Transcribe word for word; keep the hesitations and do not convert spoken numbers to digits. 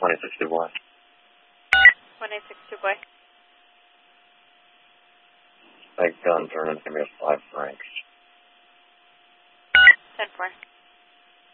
one eight six two boy. one eight six two boy. Big gun turn in, give me a five francs. ten four.